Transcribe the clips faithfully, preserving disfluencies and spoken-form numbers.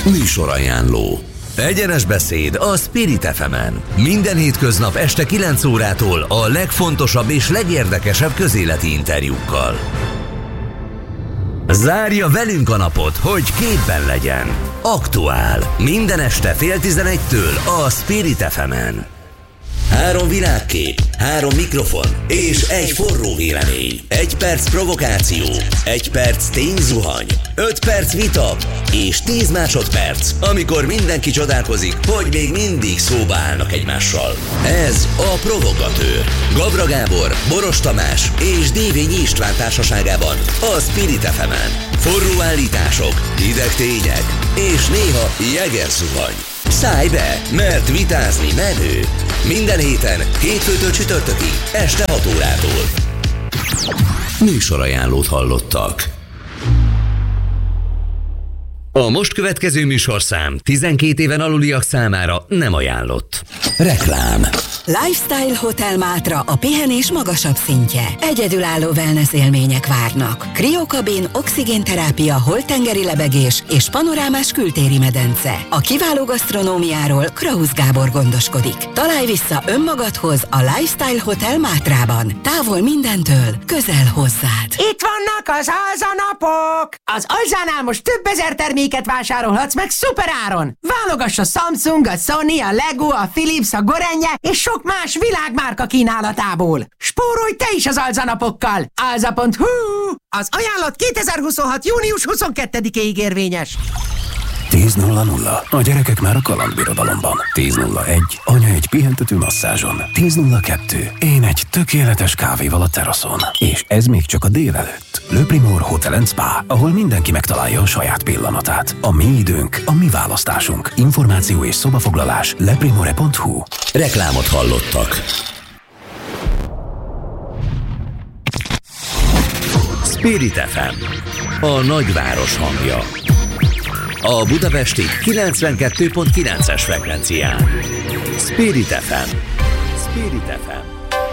Műsorajánló. Egyenes beszéd a Spirit ef emen. Minden hétköznap este kilenc órától a legfontosabb és legérdekesebb közéleti interjúkkal. Zárja velünk a napot, hogy képben legyen. Aktuál. Minden este fél tizenegytől a Spirit ef emen. Három világkép, három mikrofon és egy forró vélemény. Egy perc provokáció, egy perc tényzuhany, öt perc vita és tíz másodperc, amikor mindenki csodálkozik, hogy még mindig szóba állnak egymással. Ez a Provogatőr. Gabra Gábor, Boros Tamás és Dévényi István társaságában a Spirit ef emen. Forró állítások, hideg tények és néha jegerzuhany. Szállj be, mert vitázni menő. Minden héten, hétfőtől csütörtökig, este hat órától. Műsorajánlót hallottak. A most következő műsorszám tizenkét éven aluliak számára nem ajánlott. Reklám. Lifestyle Hotel Mátra a pihenés magasabb szintje. Egyedülálló wellness élmények várnak. Kriokabin, oxigénterápia, holttengeri lebegés és panorámás kültéri medence. A kiváló gasztronómiáról Krausz Gábor gondoskodik. Találj vissza önmagadhoz a Lifestyle Hotel Mátrában. Távol mindentől, közel hozzád. Itt vannak az alzanapok! Az Alzánál most több ezer terméket vásárolhatsz meg szuperáron! Válogass a Samsung, a Sony, a Lego, a Philips, a Gorenje és sok más világmárka kínálatából. Spórolj te is az alzanapokkal! alza pont hu. Az ajánlat kétezer-huszonhat. június huszonkettedikéig érvényes. tíz nulla nulla. A gyerekek már a kalandbirodalomban. tíz nulla egy. Anya egy pihentető masszázson. tíz nulla kettő. Én egy tökéletes kávéval a teraszon. És ez még csak a délelőtt. Le Primor Hotel and Spa, ahol mindenki megtalálja a saját pillanatát. A mi időnk, a mi választásunk. Információ és szobafoglalás leprimore pont hu. Reklámot hallottak. Spirit ef em. A nagyváros hangja. A budapesti kilencvenkettő pont kilences frekvencián. Spirit ef em. Spirit ef em.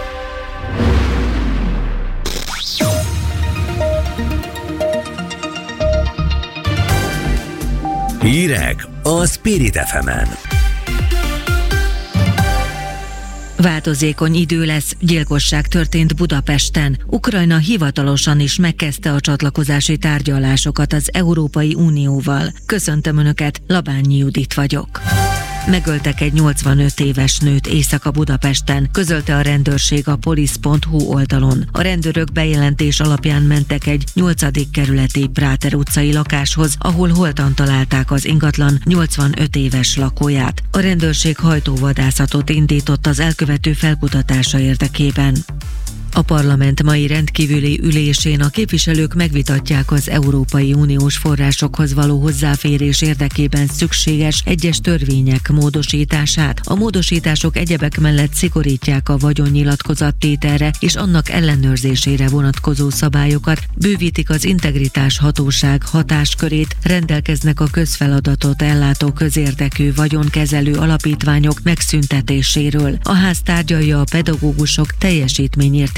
Hírek a Spirit ef emen. Változékony idő lesz, gyilkosság történt Budapesten. Ukrajna hivatalosan is megkezdte a csatlakozási tárgyalásokat az Európai Unióval. Köszöntöm Önöket, Labányi Judit vagyok. Megöltek egy nyolcvanöt éves nőt éjszaka Budapesten, közölte a rendőrség a police pont hu oldalon. A rendőrök bejelentés alapján mentek egy nyolcadik kerületi Práter utcai lakáshoz, ahol holtan találták az ingatlan nyolcvanöt éves lakóját. A rendőrség hajtóvadászatot indított az elkövető felkutatása érdekében. A parlament mai rendkívüli ülésén a képviselők megvitatják az Európai Uniós forrásokhoz való hozzáférés érdekében szükséges egyes törvények módosítását. A módosítások egyebek mellett szigorítják a vagyonnyilatkozattételre és annak ellenőrzésére vonatkozó szabályokat, bővítik az integritás hatóság hatáskörét, rendelkeznek a közfeladatot ellátó közérdekű vagyonkezelő alapítványok megszüntetéséről. A ház tárgyalja a pedagógusok teljesítményértékelésének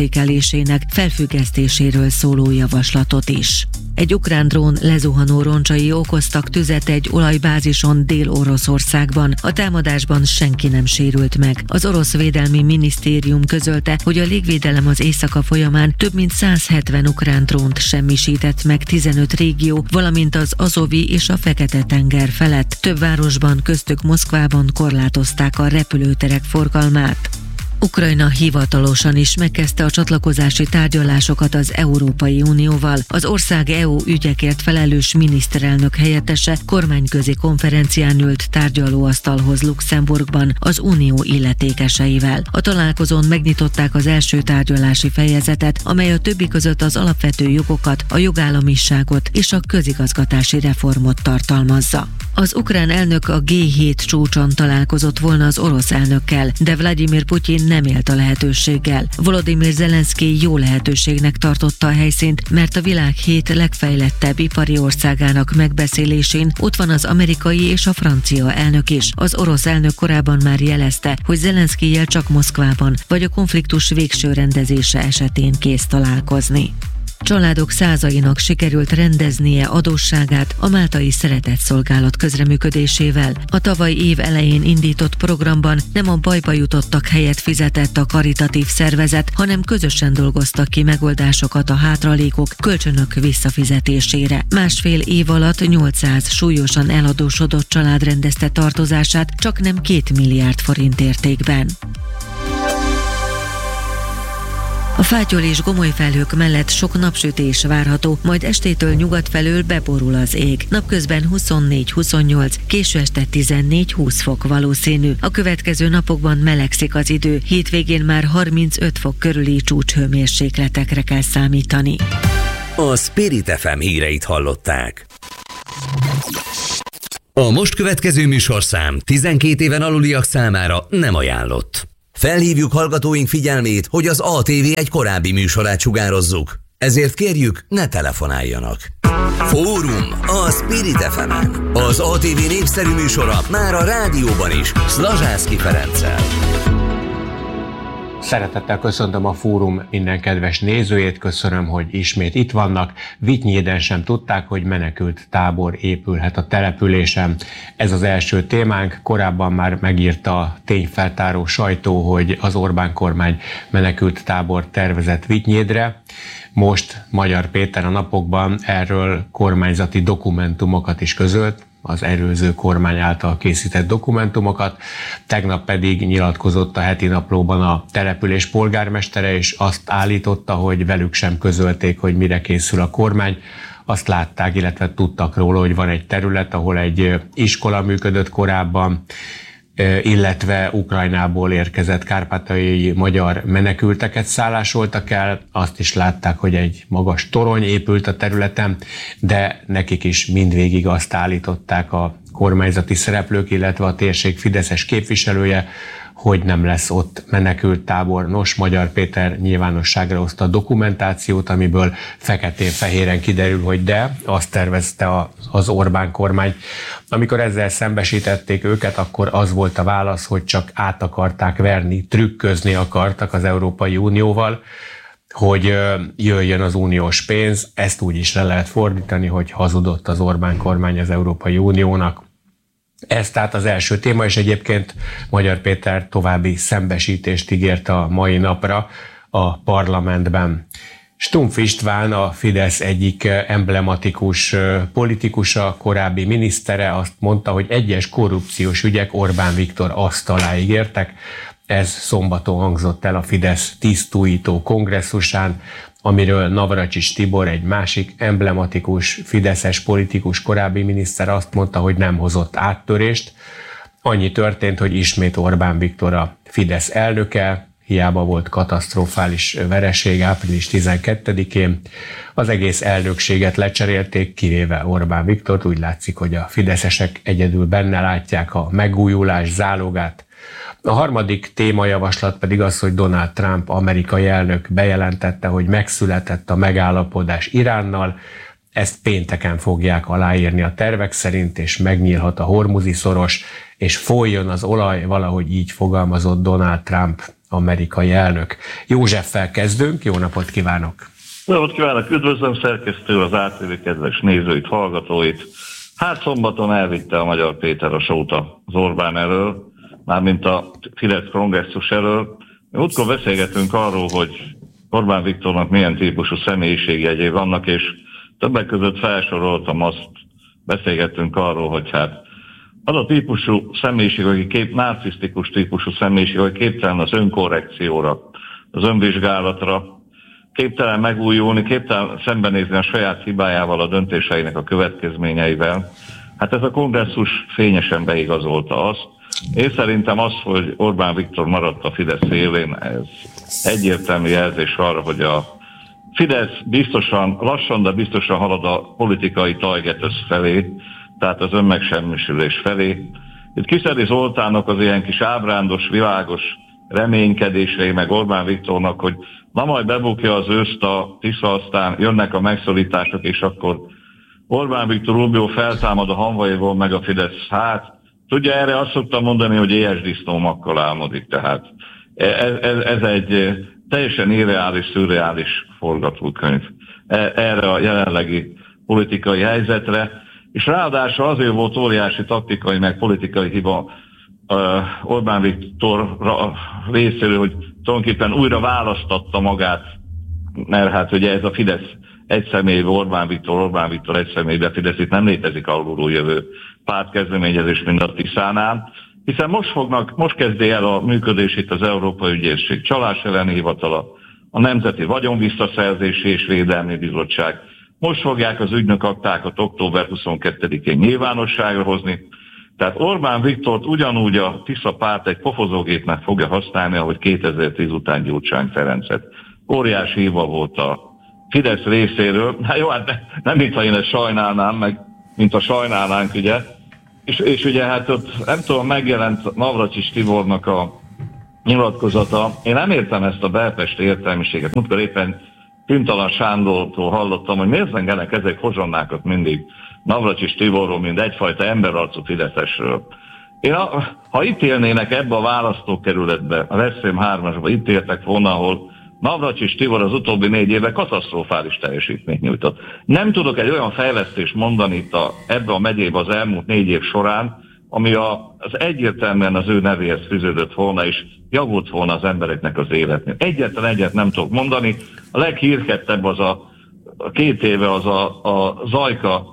felfüggesztéséről szóló javaslatot is. Egy ukrán drón lezuhanó roncsai okoztak tüzet egy olajbázison Dél-Oroszországban. A támadásban senki nem sérült meg. Az orosz védelmi minisztérium közölte, hogy a légvédelem az éjszaka folyamán több mint száz hetven ukrán drónt semmisített meg tizenöt régió, valamint az Azovi és a Fekete-tenger felett. Több városban, köztük Moszkvában korlátozták a repülőterek forgalmát. Ukrajna hivatalosan is megkezdte a csatlakozási tárgyalásokat az Európai Unióval. Az ország é u ügyekért felelős miniszterelnök helyettese kormányközi konferencián ült tárgyalóasztalhoz Luxemburgban az unió illetékeseivel. A találkozón megnyitották az első tárgyalási fejezetet, amely a többi között az alapvető jogokat, a jogállamiságot és a közigazgatási reformot tartalmazza. Az ukrán elnök a gé hét csúcson találkozott volna az orosz elnökkel, de Vladimir Putyin nem élt a lehetőséggel. Volodymyr Zelenszkij jó lehetőségnek tartotta a helyszínt, mert a világ hét legfejlettebb ipari országának megbeszélésén ott van az amerikai és a francia elnök is. Az orosz elnök korábban már jelezte, hogy Zelenszkijjel csak Moszkvában vagy a konfliktus végső rendezése esetén kész találkozni. Családok százainak sikerült rendeznie adósságát a Máltai Szeretetszolgálat közreműködésével. A tavalyi év elején indított programban nem a bajba jutottak helyet fizetett a karitatív szervezet, hanem közösen dolgoztak ki megoldásokat a hátralékok, kölcsönök visszafizetésére. Másfél év alatt nyolcszáz súlyosan eladósodott család rendezte tartozását csak nem két milliárd forint értékben. A fátyol és gomoly felhők mellett sok napsütés várható, majd estétől nyugat felől beborul az ég. Napközben huszonnégy-huszonnyolc, késő este tizennégy-húsz fok valószínű. A következő napokban melegszik az idő, hétvégén már harmincöt fok körüli csúcshőmérsékletekre kell számítani. A Spirit ef em híreit hallották. A most következő műsorszám tizenkét éven aluliak számára nem ajánlott. Felhívjuk hallgatóink figyelmét, hogy az á té vé egy korábbi műsorát sugározzuk. Ezért kérjük, ne telefonáljanak. Fórum a Spirit ef emen. Az á té vé népszerű műsora már a rádióban is, Szlazsászky Ferenccel. Szeretettel köszöntöm a Fórum minden kedves nézőjét, köszönöm, hogy ismét itt vannak. Vitynyéden sem tudták, hogy menekült tábor épülhet a településen. Ez az első témánk, korábban már megírta a tényfeltáró sajtó, hogy az Orbán kormány menekült tábor tervezett Vitynyédre. Most Magyar Péter a napokban erről kormányzati dokumentumokat is közölt, az előző kormány által készített dokumentumokat. Tegnap pedig nyilatkozott a Heti Naplóban a település polgármestere, és azt állította, hogy velük sem közölték, hogy mire készül a kormány. Azt látták, illetve tudtak róla, hogy van egy terület, ahol egy iskola működött korábban, illetve Ukrajnából érkezett kárpátaljai magyar menekülteket szállásoltak el. Azt is látták, hogy egy magas torony épült a területen, de nekik is mindvégig azt állították a kormányzati szereplők, illetve a térség fideszes képviselője, hogy nem lesz ott menekült tábor. Nos, Magyar Péter nyilvánosságra hozta a dokumentációt, amiből feketén-fehéren kiderül, hogy de, azt tervezte az Orbán kormány. Amikor ezzel szembesítették őket, akkor az volt a válasz, hogy csak át akarták verni, trükközni akartak az Európai Unióval, hogy jöjjön az uniós pénz. Ezt úgy is le lehet fordítani, hogy hazudott az Orbán kormány az Európai Uniónak. Ez tehát az első téma, és egyébként Magyar Péter további szembesítést ígért a mai napra a parlamentben. Stumpf István, a Fidesz egyik emblematikus politikusa, korábbi minisztere azt mondta, hogy egyes korrupciós ügyek Orbán Viktor asztaláig értek. Ez szombaton hangzott el a Fidesz tisztújító kongresszusán, amiről Navracsics Tibor, egy másik emblematikus fideszes politikus, korábbi miniszter azt mondta, hogy nem hozott áttörést. Annyi történt, hogy ismét Orbán Viktor a Fidesz elnöke, hiába volt katasztrofális vereség április tizenkettedikén. Az egész elnökséget lecserélték, kivéve Orbán Viktort. Úgy látszik, hogy a fideszesek egyedül benne látják a megújulás zálogát. A harmadik témajavaslat pedig az, hogy Donald Trump amerikai elnök bejelentette, hogy megszületett a megállapodás Iránnal. Ezt pénteken fogják aláírni a tervek szerint, és megnyílhat a hormuzi szoros, és folyjon az olaj, valahogy így fogalmazott Donald Trump amerikai elnök. Józseffel kezdünk, jó napot kívánok! Jó napot kívánok, üdvözlöm szerkesztő, az á té vé kedves nézőit, hallgatóit. Hát szombaton elvitte a Magyar Péter a sót az Orbán elől, mármint a Fidesz kongresszus elől. Útkor beszélgetünk arról, hogy Orbán Viktornak milyen típusú személyiségjegyei vannak, és többek között felsoroltam azt, beszélgettünk arról, hogy hát az a típusú személyiség, aki kép, narcisztikus típusú személyiség, aki képtelen az önkorrekcióra, az önvizsgálatra, képtelen megújulni, képtelen szembenézni a saját hibájával, a döntéseinek a következményeivel. Hát ez a kongresszus fényesen beigazolta azt. Én szerintem az, hogy Orbán Viktor maradt a Fidesz élén, ez egyértelmű jelzés arra, hogy a Fidesz biztosan, lassan, de biztosan halad a politikai tajgetősz felé, tehát az önmegsemmisülés felé. Itt Kiszeli Zoltánnak az ilyen kis ábrándos, világos reménykedései, meg Orbán Viktornak, hogy na majd bebukja az őszt a Tisza, aztán jönnek a megszorítások, és akkor Orbán Viktor Rubio feltámad a hanvaiból, meg a Fidesz. Hát, tudja, erre azt szoktam mondani, hogy éhes disznómakkal álmodik, tehát ez, ez, ez egy teljesen irreális, szürreális forgatókönyv erre a jelenlegi politikai helyzetre, és ráadásul azért volt óriási taktikai, meg politikai hiba Orbán Viktor részéről, hogy tulajdonképpen újra választatta magát, mert hát ugye ez a Fidesz egy személybe, Orbán Viktor, Orbán Viktor egy személybe, Fidesz itt nem létezik alulról jövő pártkezdeményezés, mint a Tiszánál, hiszen most fognak, most kezdi el a működését az Európai Ügyészség csalás elleni hivatala, a Nemzeti Vagyonvisszaszerzési és Védelmi Bizottság. Most fogják az ügynökaktákat október huszonkettedikén nyilvánosságra hozni. Tehát Orbán Viktort ugyanúgy a Tisza párt egy pofozógépnek fogja használni, ahogy kétezer-tíz után Gyurcsány Ferencet. Óriási hiba volt a Fidesz részéről. Hát jó, hát ne, nem mintha én ezt sajnálnám, meg mint a sajnálnánk, ugye. És, és ugye hát ott nem tudom, megjelent Navracsics Tibornak a nyilatkozata. Én nem értem ezt a belpesti értelmiséget. Múltkor éppen Pintalan Sándortól hallottam, hogy miért zengenek ezek hozsonnákat mindig Navracsics Tiborról, mint egyfajta emberarcú fideszesről. Én a, ha itt élnének ebbe a választókerületbe, a Veszprém hármasba, itt éltek volna, ahol Navracsics Tibor az utóbbi négy éve katasztrofális teljesítményt nyújtott. Nem tudok egy olyan fejlesztést mondani itt a, ebbe a megyébe az elmúlt négy év során, ami a, az egyértelműen az ő nevéhez fűződött volna, és javult volna az embereknek az életnél. Egyetlen egyet nem tudok mondani. A leghírkedtebb az a, a két éve az a, a Zajka,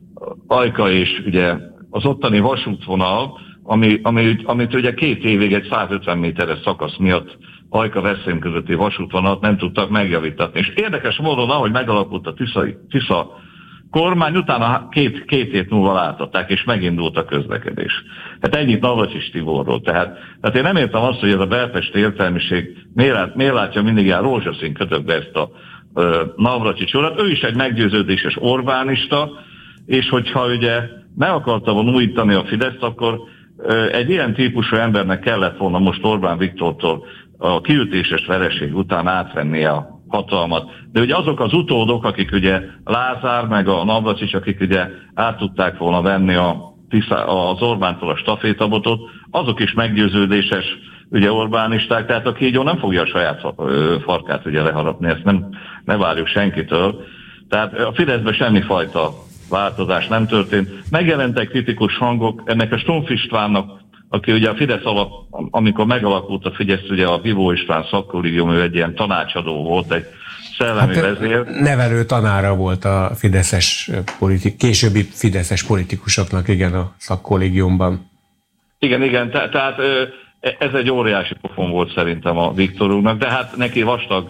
Ajka és ugye az ottani vasútvonal, ami, ami, amit ugye két évig egy százötven méteres szakasz miatt Ajka-Veszprém közötti vasútvonalat nem tudtak megjavítatni. És érdekes módon, ahogy megalakult a Tisza, Tisza kormány, utána két, két hét múlva látották, és megindult a közlekedés. Hát ennyit Navracsics Tiborról. Tehát, tehát én nem értem azt, hogy ez a belpesti értelmiség miért, miért látja mindig ilyen rózsaszín kötökbe ezt a uh, Navracsics urat. Ő is egy meggyőződéses Orbánista, és hogyha ugye meg akarta volna újítani a Fideszt, akkor uh, egy ilyen típusú embernek kellett volna most Orbán Viktortól a kiütéses vereség után átvennie a hatalmat. De ugye azok az utódok, akik ugye Lázár, meg a Navracsics, akik ugye át tudták volna venni a, az Orbántól a stafétabotot, azok is meggyőződéses ugye Orbánisták, tehát a kígyó nem fogja a saját farkát ugye leharapni, ezt nem, ne várjuk senkitől. Tehát a Fideszben semmifajta változás nem történt. Megjelentek kritikus hangok, ennek a Stumpf Istvánnak, aki ugye a Fidesz alap, amikor megalakult a Fidesz, ugye a Bivó István szakkollégium, ő egy ilyen tanácsadó volt, egy szellemi hát vezér. Nevelő tanára volt a fideszes politik, későbbi fideszes politikusoknak, igen, a szakkollégiumban. Igen, igen, te, tehát ez egy óriási pofon volt szerintem a Viktor úrnak, de hát neki vastag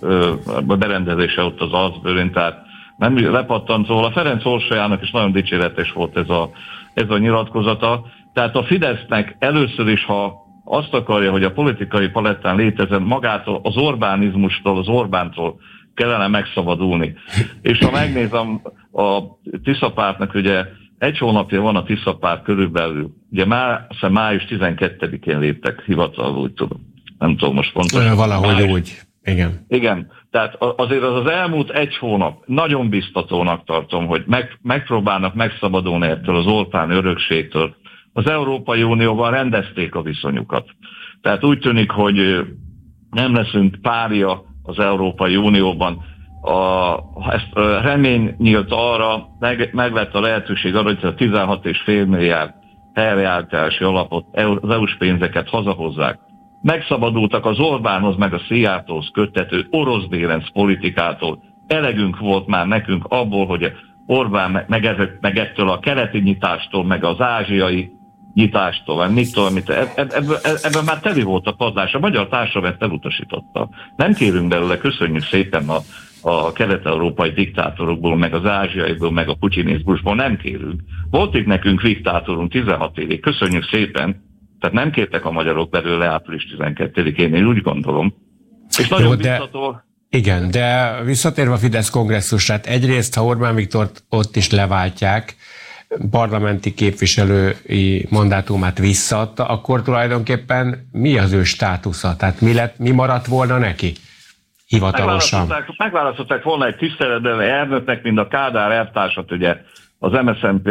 berendezése ott az arcbőrén, tehát nem lepattant róla. Ferenc Orsolyának is nagyon dicséretes volt ez a, ez a nyilatkozata. Tehát a Fidesznek először is, ha azt akarja, hogy a politikai palettán létezzen, magától, az Orbánizmustól, az Orbántól kellene megszabadulni. És ha megnézem, a Tisza pártnak ugye egy hónapja van a Tisza párt körülbelül, ugye má, május tizenkettedikén léptek hivatalul, úgy tudom. Nem tudom most pontosan. Valahogy május. úgy, igen. Igen, tehát azért az az elmúlt egy hónap nagyon biztatónak tartom, hogy meg, megpróbálnak megszabadulni ettől az Orbán örökségtől. Az Európai Unióban rendezték a viszonyukat. Tehát úgy tűnik, hogy nem leszünk párja az Európai Unióban. A, ezt a remény nyílt arra, meg, meg lett a lehetőség arra, hogy a tizenhat egész öt milliárd helyreállítási alapot, az é u-s pénzeket hazahozzák. Megszabadultak az Orbánhoz, meg a Szijjártóhoz köttető orosz bérenc politikától. Elegünk volt már nekünk abból, hogy Orbán meg, ezek, meg ettől a keleti nyitástól, meg az ázsiai nyitástól, mit tudom, mit, ebben ebbe már teli volt a padlás. A magyar társadalom ezt elutasította. Nem kérünk belőle, köszönjük szépen a, a kelet-európai diktátorokból, meg az ázsiaiból, meg a putyinizmusból, nem kérünk. Volt itt nekünk diktátorunk tizenhat évig, köszönjük szépen, tehát nem kértek a magyarok belőle április tizenkettedikén, én úgy gondolom. És nagyon Jó, de... biztató. Igen, de visszatérve a Fidesz kongresszusra, hát egyrészt, ha Orbán Viktort ott is leváltják, parlamenti képviselői mandátumát visszaadta, akkor tulajdonképpen mi az ő státusza? Tehát mi, lett, mi maradt volna neki hivatalosan? Megválasztották, megválasztották volna egy tiszteletbeli elnöknek, mint a Kádár elvtársat, ugye az em es zé en pé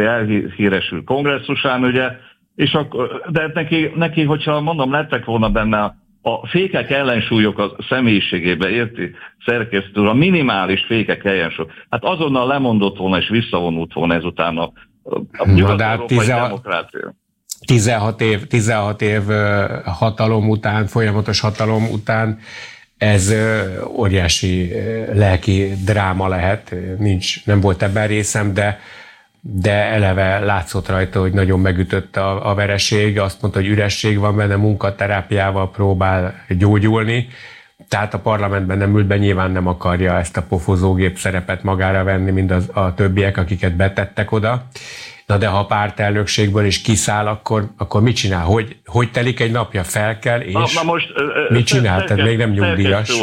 elhíresült kongresszusán, ugye, és akkor, de neki, neki, hogyha mondom, lettek volna benne a fékek ellensúlyok a személyiségébe, érti, szerkesztő, a minimális fékek ellensúlyok. Hát azonnal lemondott volna és visszavonult volna ezután a, a nyugat-európai demokrácia. tizenhat év, tizenhat év hatalom után, folyamatos hatalom után ez óriási lelki dráma lehet. Nincs, nem volt ebben részem, de de eleve látszott rajta, hogy nagyon megütött a, a vereség, azt mondta, hogy üresség van benne, munkaterápiával próbál gyógyulni, tehát a parlamentben nem ült be, nyilván nem akarja ezt a pofozógép szerepet magára venni, mint az, a többiek, akiket betettek oda. Na de ha a pártelnökségből is kiszáll, akkor, akkor mit csinál? Hogy, hogy telik egy napja? Fel kell, és na, na most, mit csinál? Tehát még nem nyugdíjas.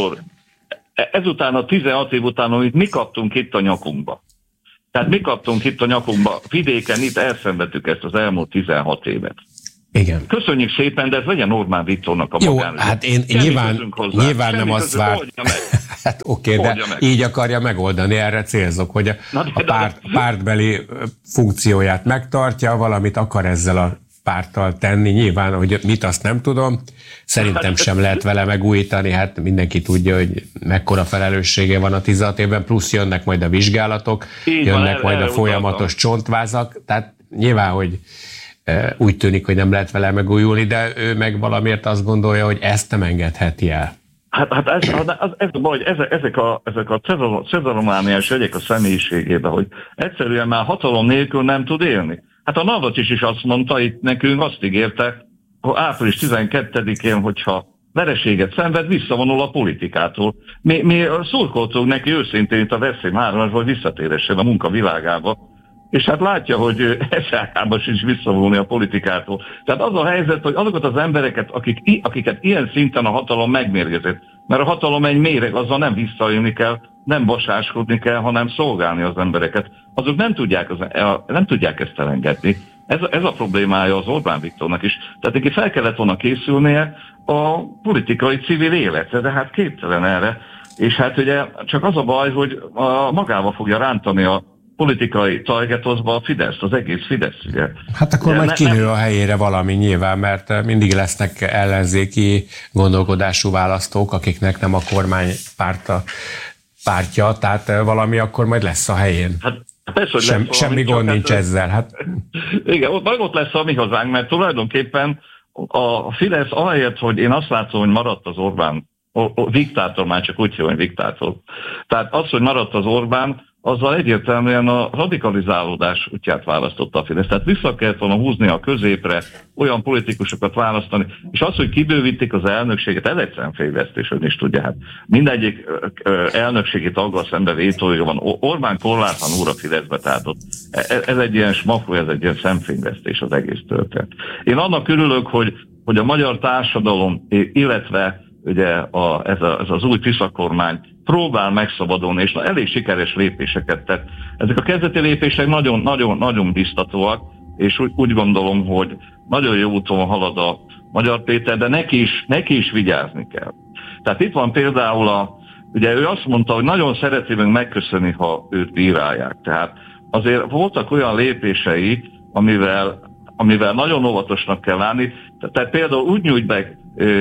Ezután a tizenhat év után, amit mi kaptunk itt a nyakunkba. Tehát mi kaptunk itt a nyakunkba, vidéken itt elszenvedtük ezt az elmúlt tizenhat évet. Igen. Köszönjük szépen, de ez legyen Orbán Viktornak a jó, magán. hát én Semmi nyilván, nyilván nem azt vár... hát oké, okay, de meg. Így akarja megoldani, erre célzok, hogy a, de, a párt, pártbeli funkcióját megtartja, valamit akar ezzel a párttal tenni. Nyilván, hogy mit, azt nem tudom. Szerintem sem lehet vele megújítani, hát mindenki tudja, hogy mekkora felelőssége van a tizenhat évben, plusz jönnek majd a vizsgálatok, így jönnek van, majd a folyamatos utaltam. Csontvázak, tehát nyilván, hogy e, úgy tűnik, hogy nem lehet vele megújulni, de ő meg valamiért azt gondolja, hogy ezt nem engedheti el. Hát, hát ez, ez, ez a baj, ezek, ezek a, ezek a cezaromániás jegyek a személyiségébe, hogy egyszerűen már hatalom nélkül nem tud élni. Hát a Navracsics is azt mondta, itt nekünk azt ígérte, hogy április tizenkettedikén, hogyha vereséget szenved, visszavonul a politikától. Mi, mi szurkoltunk neki őszintén itt a veszélymáron, hogy visszatéressen a munka világába, és hát látja, hogy eszákában sincs visszavonulni a politikától. Tehát az a helyzet, hogy azokat az embereket, akik, akiket ilyen szinten a hatalom megmérgezett, mert a hatalom egy méreg, azzal nem visszaélni kell, nem vasáskodni kell, hanem szolgálni az embereket. Azok nem tudják, az, nem tudják ezt elengedni. Ez, ez a problémája az Orbán Viktornak is. Tehát neki fel kellett volna készülnie a politikai civil életre, de hát képtelen erre. És hát ugye csak az a baj, hogy a, magába fogja rántani a politikai tajgetozba a Fidesz, az egész Fidesz. Ugye. Hát akkor ugye, majd ne, kinő a helyére valami nyilván, mert mindig lesznek ellenzéki gondolkodású választók, akiknek nem a kormány párta, pártja, tehát valami akkor majd lesz a helyén. Hát, persze, hogy Sem, lesz semmi gond nincs hát, ezzel. Hát. Igen, ott, ott lesz a mi hazánk, mert tulajdonképpen a Fidesz ahelyett, hogy én azt látom, hogy maradt az Orbán, a, a diktátor, már csak úgy hívja, hogy diktátor. Tehát az, hogy maradt az Orbán, azzal egyértelműen a radikalizálódás útját választotta a Fidesz. Tehát vissza kellett volna húzni a középre, olyan politikusokat választani, és az, hogy kibővítik az elnökséget, ez egy szemfényvesztés, hogy is tudja. Hát mindegyik elnökségi taggal szemben vétója van. Orbán korlátlan úr a Fideszbe, tehát ott ez egy ilyen smafó, ez egy ilyen szemfényvesztés az egész történet. Én annak örülök, hogy, hogy a magyar társadalom, illetve ugye a, ez, a, ez az új Tisza kormány próbál megszabadulni, és elég sikeres lépéseket tett. Ezek a kezdeti lépések nagyon-nagyon biztatóak, és úgy, úgy gondolom, hogy nagyon jó úton halad a Magyar Péter, de neki is, neki is vigyázni kell. Tehát itt van például a, ugye ő azt mondta, hogy nagyon szereti meg megköszönni, ha őt bírálják. Tehát azért voltak olyan lépései, amivel, amivel nagyon óvatosnak kell állni. Tehát például úgy nyújt be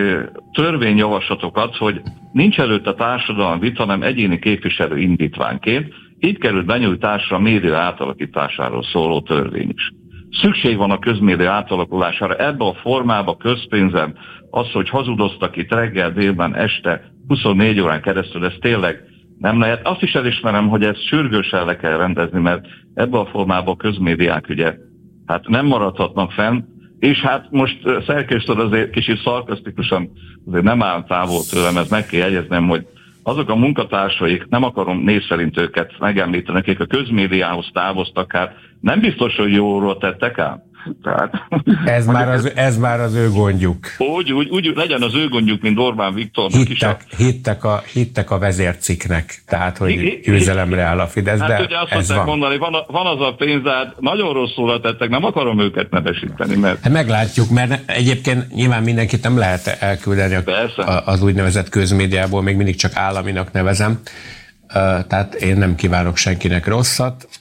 törvényjavaslatokat, hogy nincs előtt a társadalmi vita, hanem egyéni képviselő indítványként. Így került benyújtásra a média átalakításáról szóló törvény is. Szükség van a közmédia átalakulására ebbe a formába, közpénzen, az, hogy hazudoztak itt reggel, délben, este, huszonnégy órán keresztül, ez tényleg nem lehet. Azt is elismerem, hogy ezt sürgősen le kell rendezni, mert ebbe a formába a közmédiák ugye hát nem maradhatnak fenn, és hát most szerkesztő azért kicsit szarkasztikusan azért nem áll távol tőlem, ezt meg kell jegyeznem, hogy azok a munkatársaik, nem akarom név szerint őket megemlíteni, akik a közmédiához távoztak, hát nem biztos, hogy jólról tettek ám. Tehát, ez, már az, ez már az ő gondjuk. Úgy, úgy, úgy legyen az ő gondjuk, mint Orbán Viktornak is. A... Hittek, a, hittek a vezércikknek, tehát hogy győzelemre áll a Fidesz, hát, de ugye azt ez van. Mondani, van, a, van az a pénz, hát nagyon rosszul tettek, nem akarom őket nevesíteni. Mert... Hát meglátjuk, mert egyébként nyilván mindenkit nem lehet elküldeni a, az úgynevezett közmédiából, még mindig csak államinak nevezem. Tehát én nem kívánok senkinek rosszat,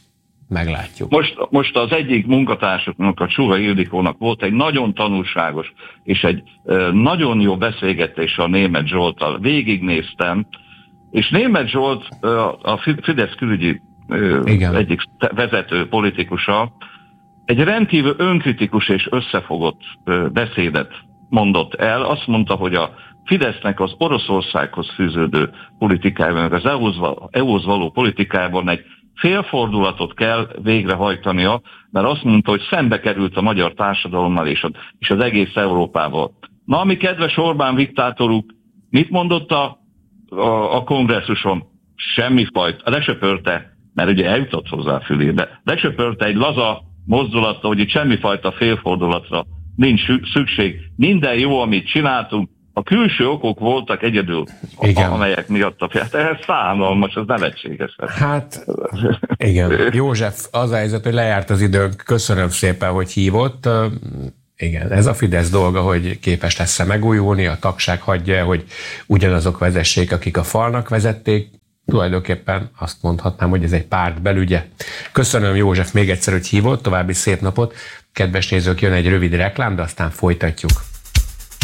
meglátjuk. Most, most az egyik munkatársaknak, a Csuha Ildikónak volt egy nagyon tanulságos és egy e, nagyon jó beszélgetés a Németh Zsolttal. Végignéztem, és Németh Zsolt e, a Fidesz külügyi e, egyik vezető politikusa egy rendkívül önkritikus és összefogott e, beszédet mondott el. Azt mondta, hogy a Fidesznek az Oroszországhoz fűződő politikájában, az é u-hoz való politikájában egy félfordulatot kell végrehajtania, mert azt mondta, hogy szembe került a magyar társadalommal és, a, és az egész Európával. Na, ami kedves Orbán diktátoruk, mit mondott a, a, a kongresszuson? Semmifajta, lesöpörte, mert ugye eljutott hozzá a fülébe, lesöpörte egy laza mozdulatra, hogy itt semmifajta félfordulatra nincs szükség. Minden jó, amit csináltunk, a külső okok voltak egyedül, igen, amelyek miatt a hát ehhez szánalmas, ez nevetséges. Hát, igen. József, az a helyzet, hogy lejárt az időnk. Köszönöm szépen, hogy hívott. Igen, ez a Fidesz dolga, hogy képes lesz-e megújulni, a tagság hagyja, hogy ugyanazok vezessék, akik a falnak vezették. Tulajdonképpen azt mondhatnám, hogy ez egy párt belügye. Köszönöm, József, még egyszer, hogy hívott, további szép napot. Kedves nézők, jön egy rövid reklám, de aztán folytatjuk.